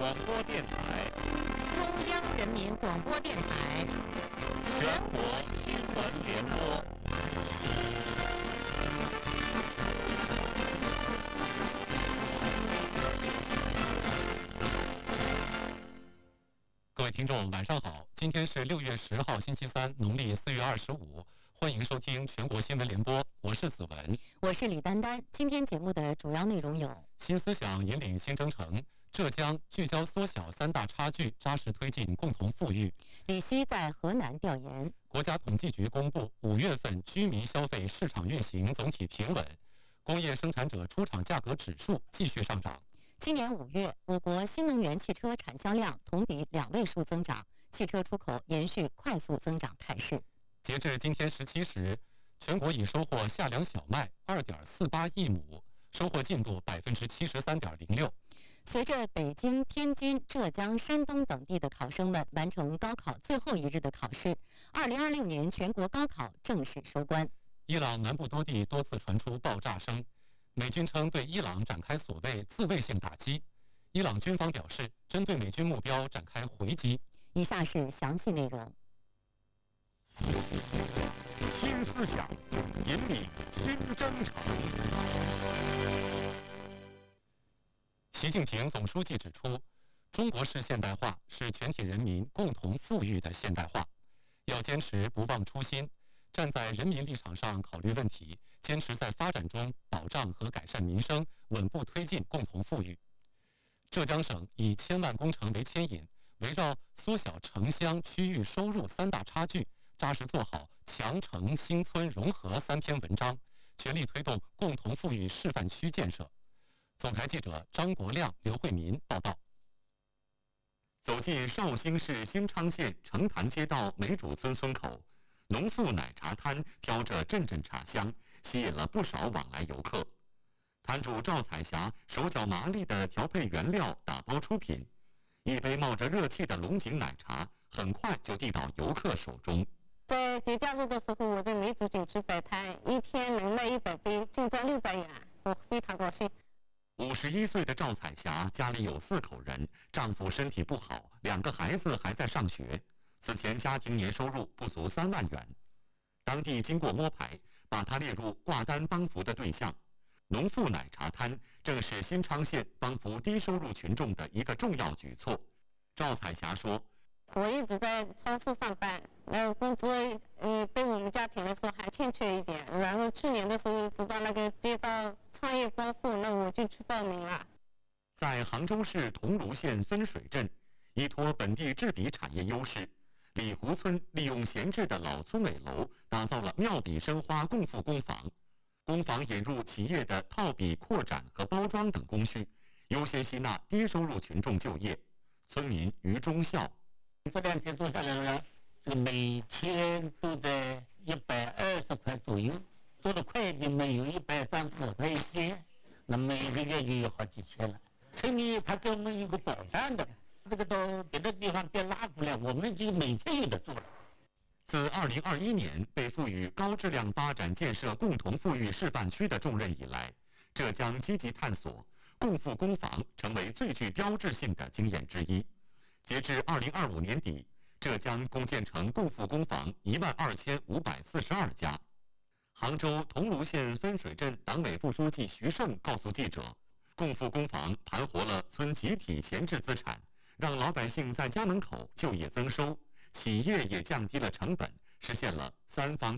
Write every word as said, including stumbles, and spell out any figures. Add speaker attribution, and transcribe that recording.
Speaker 1: 广播电台、
Speaker 2: 中央人民广播电台
Speaker 1: 全国新闻联播。各位听众，晚上好！今天是六月十号，星期三，农历四月二十五。欢迎收听全国新闻联播，我是子文，
Speaker 2: 我是李丹丹。今天节目的主要内容有：
Speaker 1: 新思想引领新征程，浙江聚焦缩小三大差距，扎实推进共同富裕；
Speaker 2: 李希在河南调研；
Speaker 1: 国家统计局公布五月份居民消费市场运行总体平稳；工业生产者出厂价格指数继续上涨。
Speaker 2: 今年五月，我国新能源汽车产销量同比两位数增长，汽车出口延续快速增长态势。
Speaker 1: 截至今天十七时，全国已收获夏粮小麦二点四八亿亩，收获进度百分之七十三点零六。
Speaker 2: 随着北京、天津、浙江、山东等地的考生们完成高考最后一日的考试，二零二六年全国高考正式收官。
Speaker 1: 伊朗南部多地多次传出爆炸声，美军称对伊朗展开所谓自卫性打击，伊朗军方表示针对美军目标展开回击。
Speaker 2: 以下是详细内容。
Speaker 1: 新思想引领新征程。习近平总书记指出，中国式现代化是全体人民共同富裕的现代化，要坚持不忘初心，站在人民立场上考虑问题，坚持在发展中保障和改善民生，稳步推进共同富裕。浙江省以千万工程为牵引，围绕缩小城乡区域收入三大差距，扎实做好强城兴村融合三篇文章，全力推动共同富裕示范区建设。总台记者张国亮、刘慧民报道。走进绍兴市兴昌县城坛街道梅主村村口，农妇奶茶摊飘着阵阵茶香，吸引了不少往来游客。摊主赵彩霞手脚麻利地调配原料，打包出品，一杯冒着热气的龙井奶茶很快就递到游客手中。
Speaker 3: 在节假日的时候，我在梅主景区摆摊，一天能卖一百杯，净赚六百元，我非常高兴。
Speaker 1: 五十一岁的赵彩霞家里有四口人，丈夫身体不好，两个孩子还在上学，此前家庭年收入不足三万元。当地经过摸排，把她列入挂单帮扶的对象。农妇奶茶摊正是兴昌县帮扶低收入群众的一个重要举措。赵彩霞说，
Speaker 3: 我一直在超市上班，那工资呃对我们家庭来说还欠缺一点。然后去年的时候知道那个街道创业帮扶，那我就去报名了。
Speaker 1: 在杭州市桐庐县分水镇，依托本地制笔产业优势，李湖村利用闲置的老村委楼，打造了妙笔生花共富工坊。工坊引入企业的套笔、扩展和包装等工序，优先吸纳低收入群众就业。村民于忠孝，
Speaker 4: 这两天做下来了，这个每天都在一百二十块左右，做的快一点没有一百三十块一天，那每个月就有好几千了。村民他给我们有个保障的，这个到别的地方别拉过来，我们就每天有的做了。
Speaker 1: 自二零二一年被赋予高质量发展建设共同富裕示范区的重任以来，浙江积极探索共富工坊成为最具标志性的经验之一。截至二零二五年底，浙江共建成共富工坊一万二千五百四十二家。杭州桐庐县分水镇党委副书记徐胜告诉记者，共富工坊盘活了村集体闲置资产，让老百姓在家门口就业增收，企业也降低了成本，实现了三方